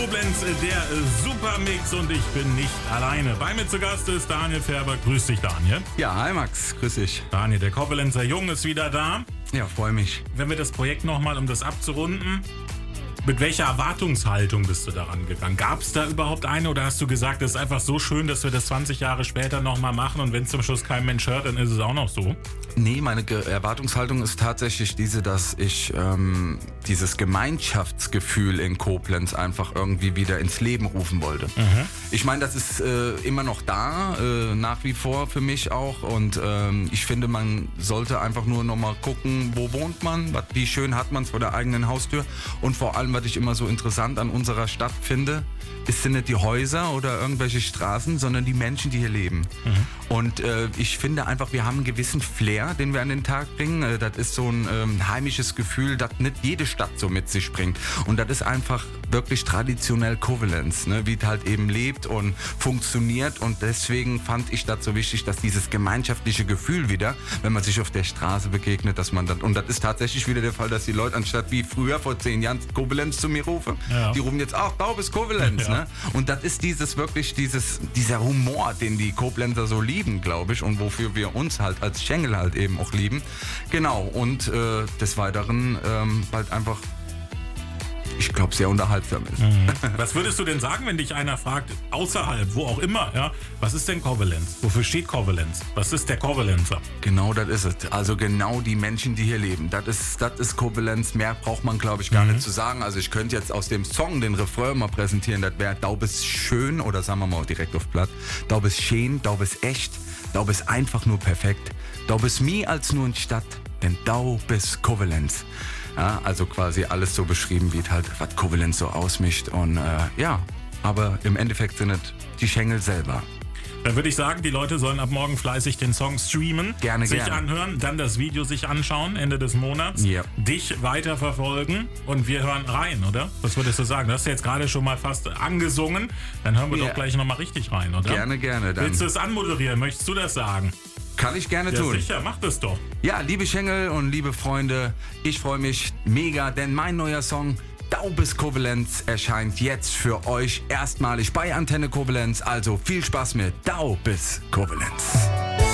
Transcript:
Koblenz, der Supermix und ich bin nicht alleine. Bei mir zu Gast ist Daniel Färber. Grüß dich, Daniel. Ja, hi Max, grüß dich. Daniel, der Koblenzer Jung ist wieder da. Ja, freue mich. Wenn wir das Projekt nochmal, um das abzurunden, mit welcher Erwartungshaltung bist du daran gegangen? Gab es da überhaupt eine oder hast du gesagt, es ist einfach so schön, dass wir das 20 Jahre später nochmal machen und wenn es zum Schluss kein Mensch hört, dann ist es auch noch so? Nee, meine Erwartungshaltung ist tatsächlich diese, dass ich dieses Gemeinschaftsgefühl in Koblenz einfach irgendwie wieder ins Leben rufen wollte. Ich meine, das ist immer noch da, nach wie vor für mich auch und ich finde, man sollte einfach nur nochmal gucken, wo wohnt man, wie schön hat man es vor der eigenen Haustür und vor allem, was ich immer so interessant an unserer Stadt finde, sind nicht die Häuser oder irgendwelche Straßen, sondern die Menschen, die hier leben. Und ich finde einfach, wir haben einen gewissen Flair, den wir an den Tag bringen. Das ist so ein heimisches Gefühl, das nicht jede Stadt so mit sich bringt. Und das ist einfach wirklich traditionell Koblenz, ne? Wie es halt eben lebt und funktioniert. Und deswegen fand ich das so wichtig, dass dieses gemeinschaftliche Gefühl wieder, wenn man sich auf der Straße begegnet, dass man das, und das ist tatsächlich wieder der Fall, dass die Leute anstatt wie früher vor 10 Jahren Koblenz zu mir rufen, die rufen jetzt auch, da bis Koblenz. Ne? Und das ist dieser Humor, den die Koblenzer so lieben, glaube ich, und wofür wir uns halt als Schengel halt eben auch lieben. Genau, und des Weiteren bald einfach, ich glaube, sehr unterhaltsam ist. Was würdest du denn sagen, wenn dich einer fragt, außerhalb, wo auch immer, ja, was ist denn Koblenz? Wofür steht Koblenz? Was ist der Koblenzer? Genau, das ist es. Also genau die Menschen, die hier leben. Das ist Koblenz. Mehr braucht man, glaube ich, gar nicht zu sagen. Also ich könnte jetzt aus dem Song den Refrain mal präsentieren. Das wäre Dau bist schön, oder sagen wir mal direkt auf Blatt. Dau bist schön, Dau bist echt, Dau bist einfach nur perfekt. Dau bist mehr als nur eine Stadt, denn Dau bist Koblenz. Ja, also quasi alles so beschrieben, wie halt, was Koblenz so ausmischt. Und aber im Endeffekt sind es die Schengel selber. Dann würde ich sagen, die Leute sollen ab morgen fleißig den Song streamen, sich anhören, dann das Video sich anschauen, Ende des Monats, dich weiterverfolgen und wir hören rein, oder? Was würdest du sagen? Du hast ja jetzt gerade schon mal fast angesungen, dann hören wir doch gleich nochmal richtig rein, oder? Gerne. Dann. Willst du es anmoderieren? Möchtest du das sagen? Kann ich gerne tun. Ja, sicher, mach das doch. Ja, liebe Schengel und liebe Freunde, ich freue mich mega, denn mein neuer Song Dau bis Koblenz erscheint jetzt für euch erstmalig bei Antenne Koblenz. Also viel Spaß mit Dau bis Koblenz.